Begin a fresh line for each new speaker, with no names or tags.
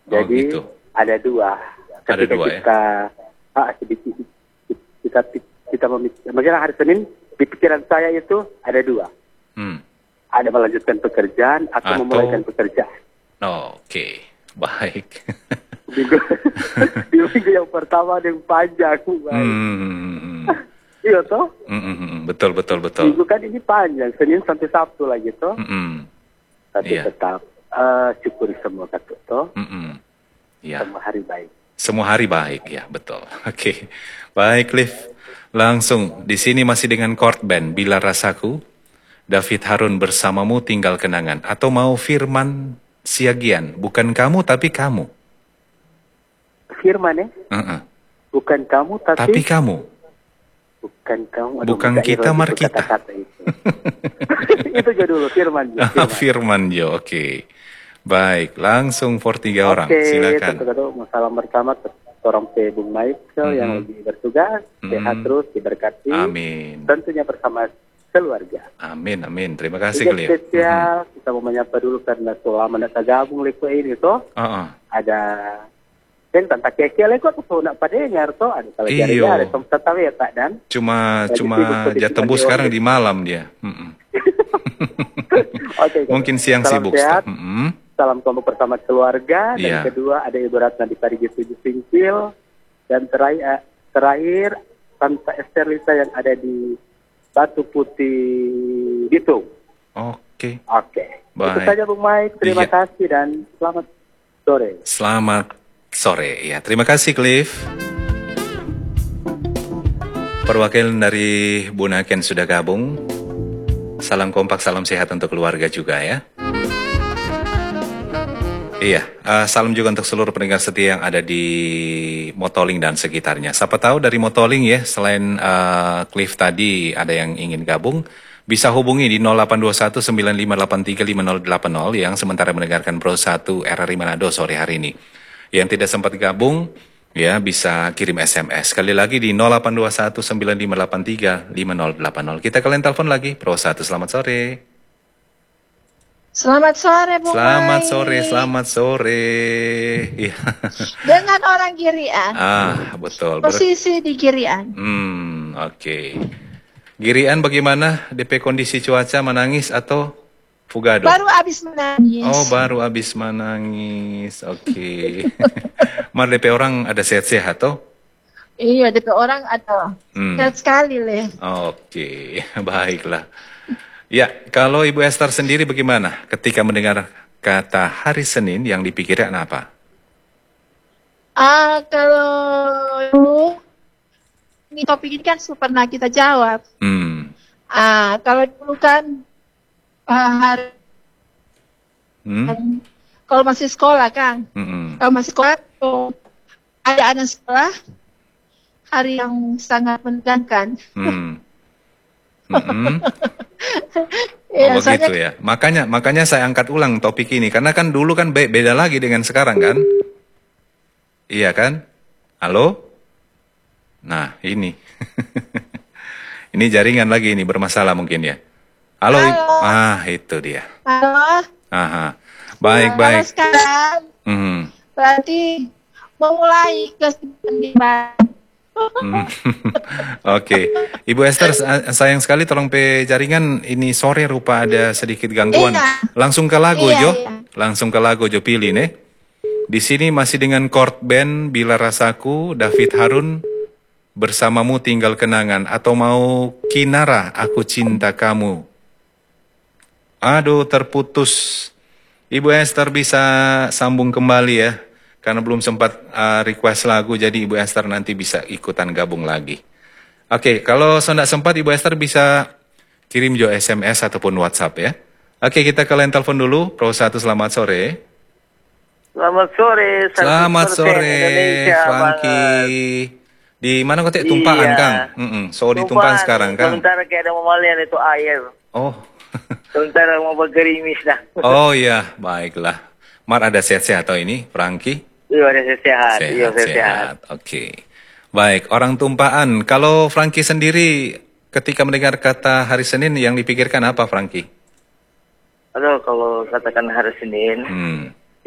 Jadi
gitu.
ada dua.
Ada dua,
kita maksudnya hari Senin di pikiran saya itu ada dua. Ada melanjutkan pekerjaan atau memulaikan pekerjaan.
Oke, baik.
Di minggu yang pertama yang panjang. Iya toh?
Betul.
Minggu kan ini panjang, Senin sampai Sabtu lagi toh. Tapi tetap syukuri semua kata toh.
Ya.
Semua hari baik.
Semua hari baik, ya betul. Oke, baik Cliff. Langsung di sini masih dengan chord band Bila Rasaku, David Harun Bersamamu Tinggal Kenangan, atau mau Firman Siagian, Bukan Kamu Tapi Kamu.
Firman ya? Bukan kamu tapi
kamu.
Bukan kamu.
Bukan kita, mari kita.
Kata-kata itu. Itu aja dulu Firman.
Firman Jo, oke. Baik, langsung for 3 orang. Silakan.
Oke, salam bersama ke orang Bung Michael yang lagi bertugas. Sehat terus, diberkati.
Amin.
Tentunya bersama keluarga.
Amin. Terima kasih, Cliff.
Spesial, kita mau menyapa dulu karena selama nak gabung leko ini toh. Ada tentang keke leko tuh nak padengar toh. Ada kalau ada tempat tahu ya tak dan. Cuma
dia tembus sekarang di malam dia. Mungkin siang sibuk.
Salam kelompok bersama keluarga. Dan kedua ada Ibu Ratna di Parigi 7 Singkil. Dan terakhir Tante Esterlita yang ada di Batu Putih Bitung. Oke. Itu saja Bung Mike. Terima kasih dan selamat sore.
Selamat sore. Ya, terima kasih Cliff. Perwakilan dari Bunaken sudah gabung. Salam kompak, salam sehat untuk keluarga juga ya. Iya, salam juga untuk seluruh pendengar setia yang ada di Motoling dan sekitarnya. Siapa tahu dari Motoling ya, selain Cliff tadi ada yang ingin gabung, bisa hubungi di 0821 9583 5080 yang sementara mendengarkan Pro 1 RRI Manado sore hari ini. Yang tidak sempat gabung, ya bisa kirim SMS. Sekali lagi di 0821 9583 5080. Kita kalian telepon lagi, Pro 1, selamat sore.
Selamat sore, Bung
Selamat sore. Ya.
Dengan orang Girian.
Betul.
Posisi di Girian.
Oke. Girian bagaimana? DP kondisi cuaca, menangis atau fugado?
Baru habis menangis.
Oh, baru habis menangis. Oke. Mar DP orang ada sehat-sehat toh?
Iya, DP orang ada. Sehat sekali, Le.
Oke, baiklah. Ya, kalau Ibu Esther sendiri bagaimana ketika mendengar kata hari Senin yang dipikirkan apa?
Kalau ini topik ini kan pernah kita jawab. Kalau dulu kan hari kalau masih sekolah kan, kalau masih sekolah ada anak sekolah hari yang sangat menegangkan.
Begitu ya. Makanya saya angkat ulang topik ini karena kan dulu kan beda lagi dengan sekarang kan. Iya kan? Halo? Nah, ini. Ini jaringan lagi ini bermasalah mungkin ya. Halo. Itu dia.
Halo.
Baik.
Kalau sekarang berarti memulai kesimpulan.
Oke. Ibu Esther, sayang sekali tolong jaringan ini sore rupa ada sedikit gangguan. Langsung ke lagu Jo. Langsung ke lagu Jo pilih nih. Di sini masih dengan chord band Bila Rasaku, David Harun Bersamamu Tinggal Kenangan, atau mau Kinara Aku Cinta Kamu. Aduh, terputus. Ibu Esther bisa sambung kembali ya. Karena belum sempat request lagu, jadi Ibu Esther nanti bisa ikutan gabung lagi. Oke, kalau tidak sempat Ibu Esther bisa kirim jo SMS ataupun WhatsApp ya. Oke, kita ke line telepon dulu. Pro 1, selamat sore.
Selamat sore.
Selamat sore, Frankie. Di mana kau tumpaan, Kang? So di tumpaan sekarang, Kang.
Sementara kayak ada memalian itu air.
Oh.
Sementara mau bergerimis dah.
Oh iya, baiklah. Mar ada sehat-sehat atau ini, Frankie?
Iya, ada sehat.
Sehat. Oke. Baik, orang tumpaan. Kalau Frankie sendiri ketika mendengar kata hari Senin yang dipikirkan apa, Frankie?
Aduh, kalau katakan hari Senin,